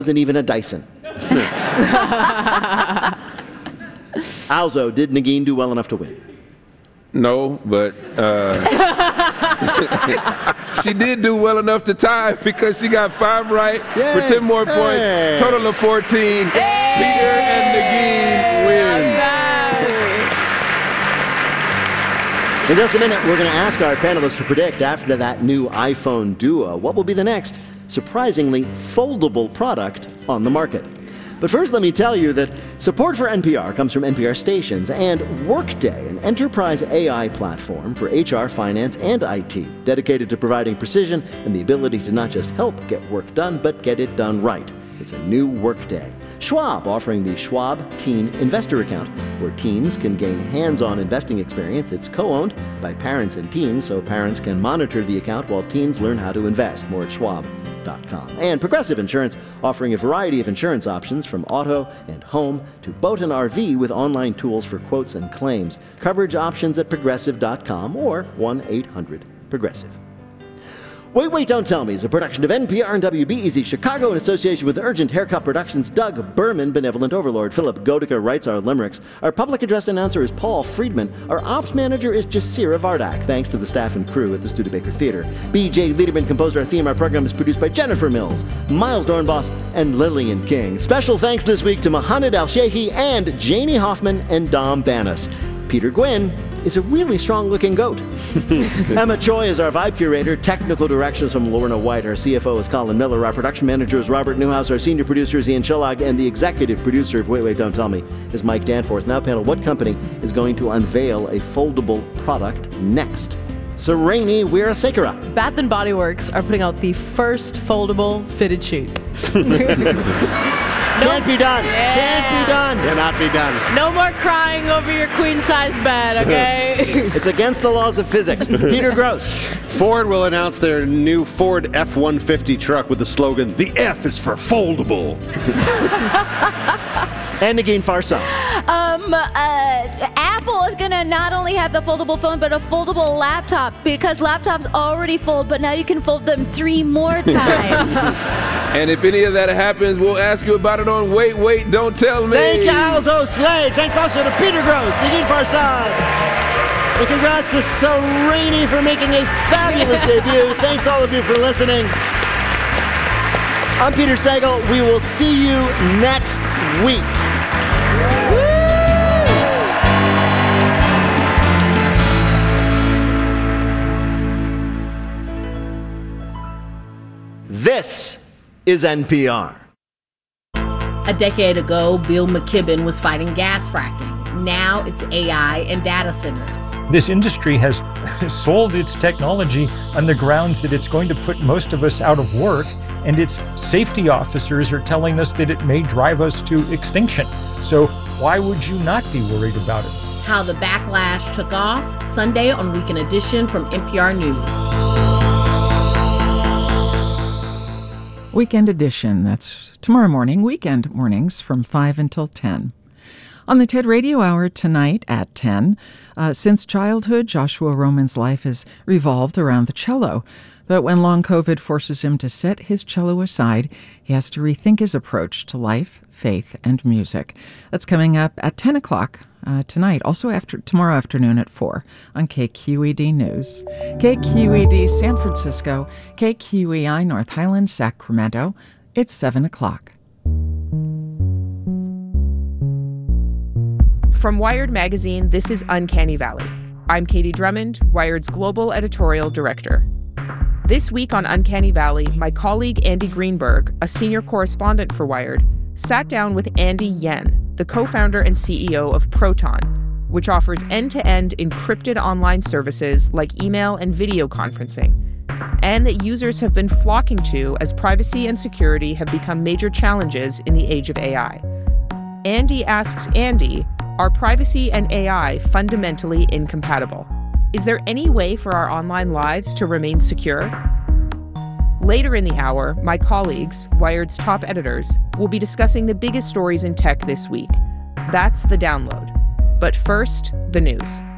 wasn't even a Dyson. Alzo, did Negin do well enough to win? No, but she did do well enough to tie because she got 5 right for 10 more points. Total of 14. Peter and Negin win. In just a minute, we're going to ask our panelists to predict, after that new iPhone Duo, what will be the next, surprisingly foldable product on the market. But first, let me tell you that support for NPR comes from NPR stations and Workday, an enterprise AI platform for HR, finance, and IT, dedicated to providing precision and the ability to not just help get work done, but get it done right. It's a new Workday. Schwab, offering the Schwab Teen Investor Account, where teens can gain hands-on investing experience. It's co-owned by parents and teens, so parents can monitor the account while teens learn how to invest. More at schwab.com. And Progressive Insurance, offering a variety of insurance options from auto and home to boat and RV with online tools for quotes and claims. Coverage options at progressive.com or 1-800-PROGRESSIVE. Wait, Don't Tell Me is a production of NPR and WBEZ Chicago in association with Urgent Haircut Productions. Doug Berman, Benevolent Overlord. Philip Godica writes our limericks. Our public address announcer is Paul Friedman. Our ops manager is Jasira Vardak. Thanks to the staff and crew at the Studebaker Theater. B.J. Liederman composed our theme. Our program is produced by Jennifer Mills, Miles Dornbos, and Lillian King. Special thanks this week to Mohanad Al-Sheikhi and Janie Hoffman and Dom Banas. Peter Gwynn is a really strong-looking goat. Emma Choi is our vibe curator. Technical directions from Lorna White. Our CFO is Colin Miller. Our production manager is Robert Newhouse. Our senior producer is Ian Shellog. And the executive producer of Wait, Don't Tell Me is Mike Danforth. Now, panel, what company is going to unveil a foldable product next? Sereni Weerasekara. Bath & Body Works are putting out the first foldable fitted sheet. Can't be done. Yeah. Can't be done. Cannot be done. No more crying over your queen-size bed, okay? It's against the laws of physics. Peter Gross. Ford will announce their new Ford F-150 truck with the slogan, "The F is for foldable." And Negin Farsad. Apple is going to not only have the foldable phone, but a foldable laptop, because laptops already fold, but now you can fold them 3 more times. And if any of that happens, we'll ask you about it on Wait, Don't Tell Me. Thank you, Alzo Slade. Thanks also to Peter Gross, Negin Farsad. And congrats to Sereni for making a fabulous debut. Thanks to all of you for listening. I'm Peter Sagal. We will see you next week. This is NPR. A decade ago, Bill McKibben was fighting gas fracking. Now it's AI and data centers. This industry has sold its technology on the grounds that it's going to put most of us out of work, and its safety officers are telling us that it may drive us to extinction. So why would you not be worried about it? How the backlash took off, Sunday on Weekend Edition from NPR News. Weekend Edition, that's tomorrow morning, weekend mornings from 5 until 10. On the TED Radio Hour tonight at 10, since childhood, Joshua Roman's life has revolved around the cello. But when long COVID forces him to set his cello aside, he has to rethink his approach to life, faith, and music. That's coming up at 10 o'clock tonight, also tomorrow afternoon at 4 on KQED News. KQED San Francisco, KQEI North Highlands, Sacramento. It's 7 o'clock. From Wired Magazine, this is Uncanny Valley. I'm Katie Drummond, Wired's Global Editorial Director. This week on Uncanny Valley, my colleague Andy Greenberg, a senior correspondent for Wired, sat down with Andy Yen, the co-founder and CEO of Proton, which offers end-to-end encrypted online services like email and video conferencing, and that users have been flocking to as privacy and security have become major challenges in the age of AI. Andy asks Andy, are privacy and AI fundamentally incompatible? Is there any way for our online lives to remain secure? Later in the hour, my colleagues, Wired's top editors, will be discussing the biggest stories in tech this week. That's The Download. But first, the news.